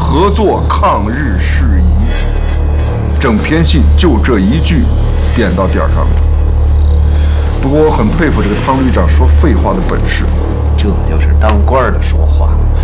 合作抗日事宜。整篇信就这一句点到点上了。不过我很佩服这个汤旅长说废话的本事。 这就是当官的说话。